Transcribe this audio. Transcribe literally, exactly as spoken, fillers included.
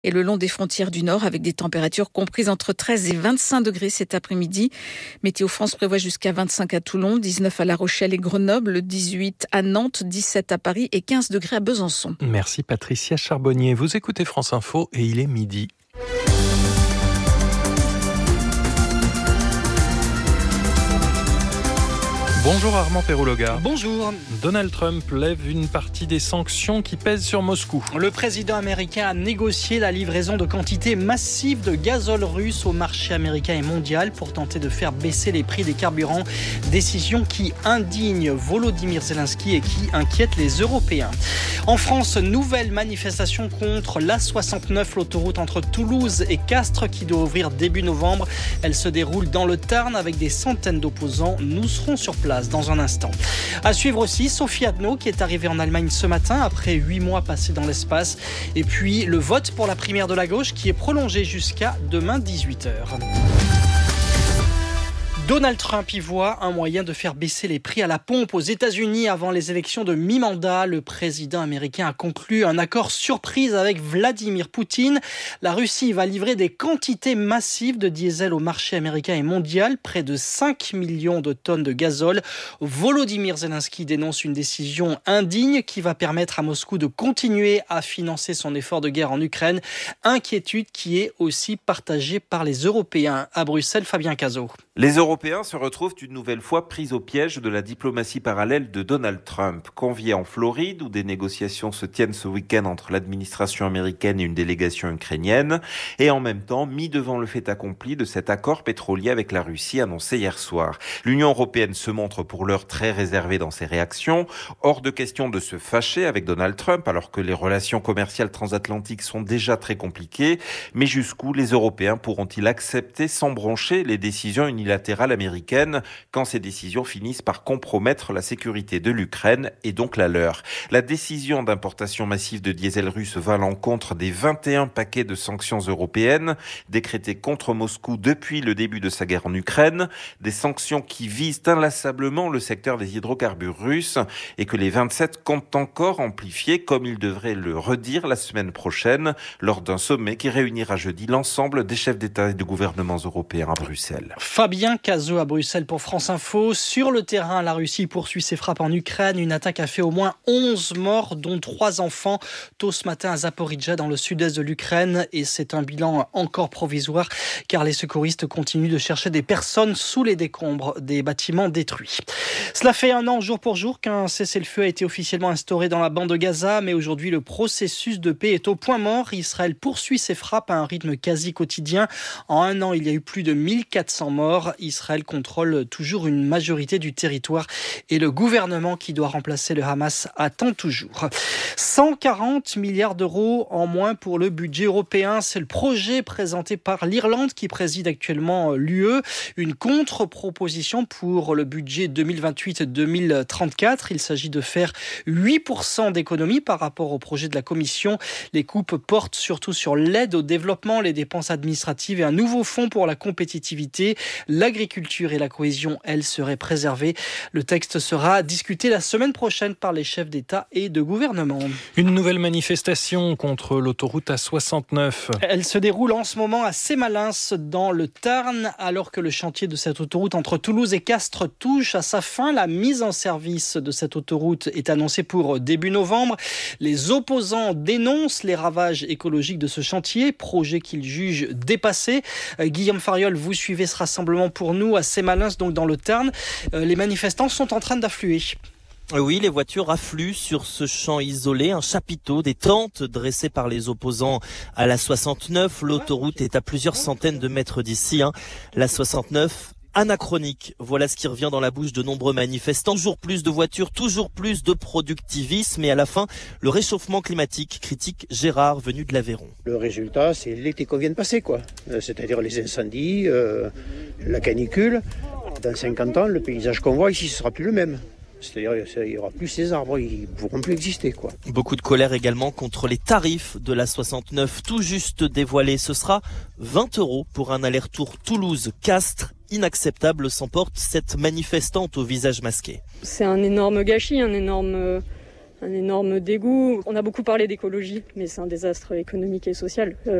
et le long des frontières du Nord avec des températures comprises entre treize et vingt-cinq degrés cet après-midi. Météo France prévoit jusqu'à vingt-cinq à Toulon, dix-neuf à La Rochelle et Grenoble, dix-huit à Nantes, dix-sept à Paris et quinze degrés à Besançon. Merci Patricia Charbonnier. Vous écoutez France Info et il est midi. Bonjour Armand Perroulogard. Bonjour. Donald Trump lève une partie des sanctions qui pèsent sur Moscou. Le président américain a négocié la livraison de quantités massives de gazole russe au marché américain et mondial pour tenter de faire baisser les prix des carburants. Décision qui indigne Volodymyr Zelensky et qui inquiète les Européens. En France, nouvelle manifestation contre l'A soixante-neuf, l'autoroute entre Toulouse et Castres qui doit ouvrir début novembre. Elle se déroule dans le Tarn avec des centaines d'opposants. Nous serons sur place dans un instant. À suivre aussi Sophie Adno qui est arrivée en Allemagne ce matin après huit mois passés dans l'espace. Et puis le vote pour la primaire de la gauche qui est prolongé jusqu'à demain dix-huit heures. Donald Trump y voit un moyen de faire baisser les prix à la pompe aux États-Unis avant les élections de mi-mandat. Le président américain a conclu un accord surprise avec Vladimir Poutine. La Russie va livrer des quantités massives de diesel au marché américain et mondial, près de cinq millions de tonnes de gazole. Volodymyr Zelensky dénonce une décision indigne qui va permettre à Moscou de continuer à financer son effort de guerre en Ukraine. Inquiétude qui est aussi partagée par les Européens. À Bruxelles, Fabien Cazot. Les Européens se retrouvent une nouvelle fois pris au piège de la diplomatie parallèle de Donald Trump. Conviés en Floride, où des négociations se tiennent ce week-end entre l'administration américaine et une délégation ukrainienne, et en même temps mis devant le fait accompli de cet accord pétrolier avec la Russie annoncé hier soir. L'Union européenne se montre pour l'heure très réservée dans ses réactions. Hors de question de se fâcher avec Donald Trump, alors que les relations commerciales transatlantiques sont déjà très compliquées. Mais jusqu'où les Européens pourront-ils accepter sans broncher les décisions unilatérales américaine quand ces décisions finissent par compromettre la sécurité de l'Ukraine et donc la leur. La décision d'importation massive de diesel russe va à l'encontre des vingt et un paquets de sanctions européennes décrétés contre Moscou depuis le début de sa guerre en Ukraine, des sanctions qui visent inlassablement le secteur des hydrocarbures russes et que les vingt-sept comptent encore amplifier comme ils devraient le redire la semaine prochaine lors d'un sommet qui réunira jeudi l'ensemble des chefs d'État et de gouvernements européens à Bruxelles. Fabien Cazot à Bruxelles pour France Info. Sur le terrain, la Russie poursuit ses frappes en Ukraine. Une attaque a fait au moins onze morts, dont trois enfants, tôt ce matin à Zaporijia, dans le sud-est de l'Ukraine. Et c'est un bilan encore provisoire, car les secouristes continuent de chercher des personnes sous les décombres des bâtiments détruits. Cela fait un an, jour pour jour, qu'un cessez-le-feu a été officiellement instauré dans la bande de Gaza. Mais aujourd'hui, le processus de paix est au point mort. Israël poursuit ses frappes à un rythme quasi quotidien. En un an, il y a eu plus de mille quatre cents morts. Israël contrôle toujours une majorité du territoire et le gouvernement qui doit remplacer le Hamas attend toujours. cent quarante milliards d'euros en moins pour le budget européen. C'est le projet présenté par l'Irlande qui préside actuellement l'U E. Une contre-proposition pour le budget deux mille vingt-huit deux mille trente-quatre. Il s'agit de faire huit pour cent d'économies par rapport au projet de la Commission. Les coupes portent surtout sur l'aide au développement, les dépenses administratives et un nouveau fonds pour la compétitivité. L'agriculture et la cohésion, elles, seraient préservées. Le texte sera discuté la semaine prochaine par les chefs d'État et de gouvernement. Une nouvelle manifestation contre l'autoroute A soixante-neuf. Elle se déroule en ce moment à Sémalins, dans le Tarn, alors que le chantier de cette autoroute entre Toulouse et Castres touche à sa fin. La mise en service de cette autoroute est annoncée pour début novembre. Les opposants dénoncent les ravages écologiques de ce chantier, projet qu'ils jugent dépassé. Euh, Guillaume Fariol, vous suivez ce rassemblement pour nous à Sémalins, donc dans le Tarn. Euh, les manifestants sont en train d'affluer. Oui, les voitures affluent sur ce champ isolé, un chapiteau, des tentes dressées par les opposants à la soixante-neuf. L'autoroute est à plusieurs centaines de mètres d'ici. Hein. La soixante-neuf, anachronique. Voilà ce qui revient dans la bouche de nombreux manifestants. Toujours plus de voitures, toujours plus de productivisme. Et à la fin, le réchauffement climatique, critique Gérard, venu de l'Aveyron. Le résultat, c'est l'été qu'on vient de passer, quoi. C'est-à-dire les incendies, euh, la canicule. Dans cinquante ans, le paysage qu'on voit ici, ce sera plus le même. C'est-à-dire qu'il n'y aura plus ces arbres, ils ne pourront plus exister, quoi. Beaucoup de colère également contre les tarifs de la soixante-neuf, tout juste dévoilés. Ce sera vingt euros pour un aller-retour Toulouse-Castres. Inacceptable, s'emporte cette manifestante au visage masqué. C'est un énorme gâchis, un énorme, un énorme dégoût. On a beaucoup parlé d'écologie, mais c'est un désastre économique et social. Euh,